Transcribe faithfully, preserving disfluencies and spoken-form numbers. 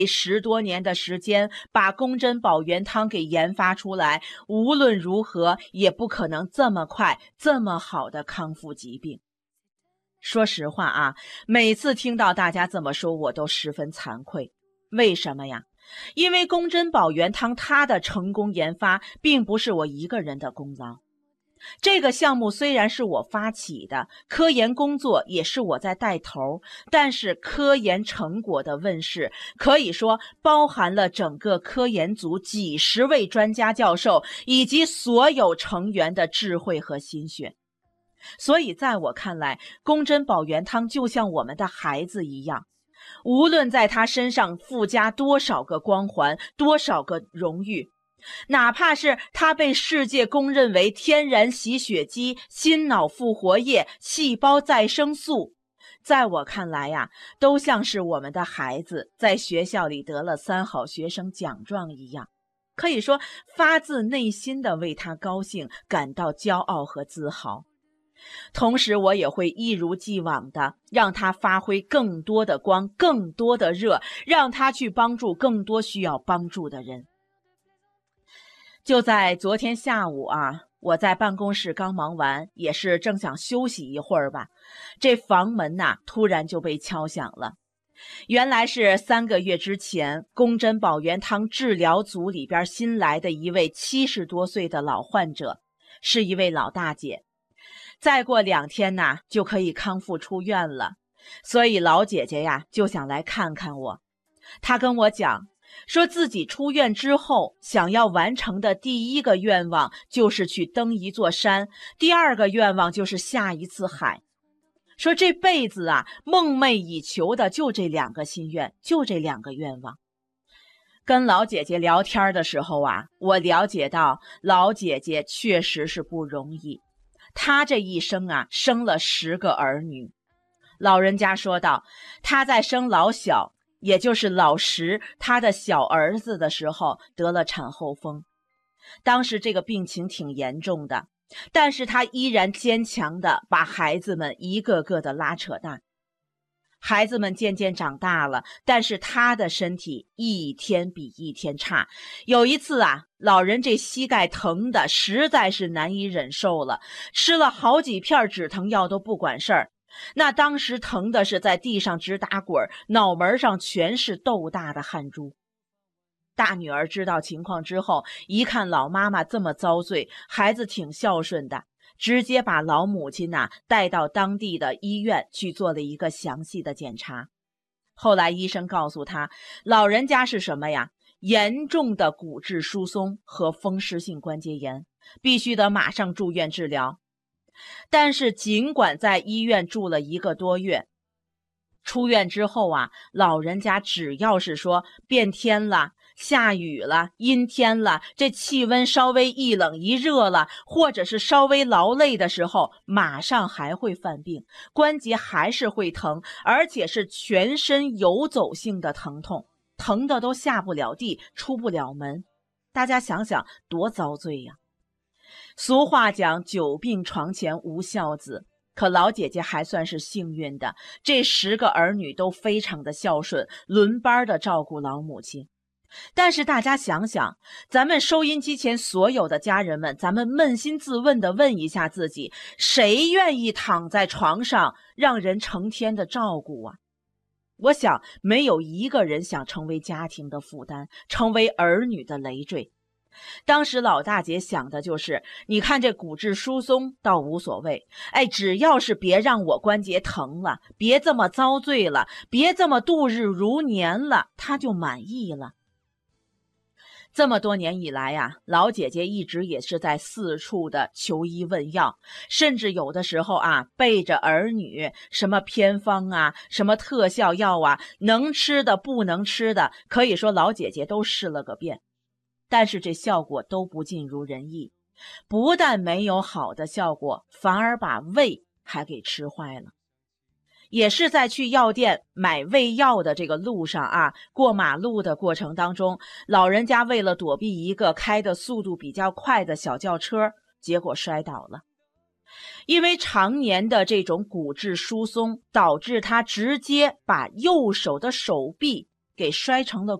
十多年的时间把宫珍保元汤给研发出来，无论如何也不可能这么快这么好的康复疾病。说实话啊，每次听到大家这么说，我都十分惭愧。为什么呀？因为宫珍保元汤它的成功研发并不是我一个人的功劳。这个项目虽然是我发起的，科研工作也是我在带头，但是科研成果的问世，可以说包含了整个科研组几十位专家教授以及所有成员的智慧和心血。所以在我看来，宫珍保元汤就像我们的孩子一样，无论在他身上附加多少个光环，多少个荣誉，哪怕是它被世界公认为天然洗血机、心脑复活液、细胞再生素，在我看来呀、啊，都像是我们的孩子在学校里得了三好学生奖状一样，可以说发自内心的为他高兴，感到骄傲和自豪。同时我也会一如既往的让他发挥更多的光，更多的热，让他去帮助更多需要帮助的人。就在昨天下午啊，我在办公室刚忙完，也是正想休息一会儿吧，这房门呐、啊、突然就被敲响了。原来是三个月之前宫珍保元汤治疗组里边新来的一位七十多岁的老患者，是一位老大姐。再过两天呐、啊、就可以康复出院了，所以老姐姐呀就想来看看我。她跟我讲说自己出院之后想要完成的第一个愿望就是去登一座山，第二个愿望就是下一次海。说这辈子啊梦寐以求的就这两个心愿，就这两个愿望。跟老姐姐聊天的时候啊，我了解到老姐姐确实是不容易，她这一生啊生了十个儿女。老人家说道，她在生老小，也就是老十他的小儿子的时候得了产后风，当时这个病情挺严重的，但是他依然坚强的把孩子们一个个的拉扯大。孩子们渐渐长大了，但是他的身体一天比一天差。有一次啊，老人这膝盖疼的实在是难以忍受了，吃了好几片止疼药都不管事儿。那当时疼的是在地上直打滚，脑门上全是豆大的汗珠。大女儿知道情况之后，一看老妈妈这么遭罪，孩子挺孝顺的，直接把老母亲呐、啊、带到当地的医院去做了一个详细的检查。后来医生告诉他，老人家是什么呀？严重的骨质疏松和风湿性关节炎，必须得马上住院治疗。但是尽管在医院住了一个多月，出院之后啊，老人家只要是说变天了、下雨了、阴天了，这气温稍微一冷一热了，或者是稍微劳累的时候，马上还会犯病，关节还是会疼，而且是全身游走性的疼痛，疼的都下不了地，出不了门。大家想想多遭罪呀！俗话讲久病床前无孝子，可老姐姐还算是幸运的，这十个儿女都非常的孝顺，轮班的照顾老母亲。但是大家想想，咱们收音机前所有的家人们，咱们扪心自问的问一下自己，谁愿意躺在床上让人成天的照顾啊？我想没有一个人想成为家庭的负担，成为儿女的累赘。当时老大姐想的就是，你看这骨质疏松倒无所谓，哎，只要是别让我关节疼了，别这么遭罪了，别这么度日如年了，她就满意了。这么多年以来呀、啊，老姐姐一直也是在四处的求医问药，甚至有的时候啊，背着儿女，什么偏方啊，什么特效药啊，能吃的不能吃的，可以说老姐姐都试了个遍。但是这效果都不尽如人意，不但没有好的效果，反而把胃还给吃坏了。也是在去药店买胃药的这个路上啊，过马路的过程当中，老人家为了躲避一个开的速度比较快的小轿车，结果摔倒了。因为常年的这种骨质疏松，导致他直接把右手的手臂给摔成了